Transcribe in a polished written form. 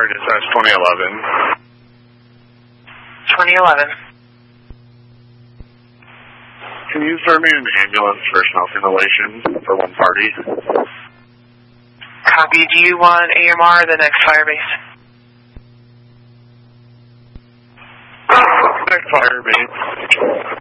AMR dispatch 2011. 2011. Can you serve me an ambulance for smoke inhalation for one party? Copy. Do you want AMR or the next firebase? Next firebase.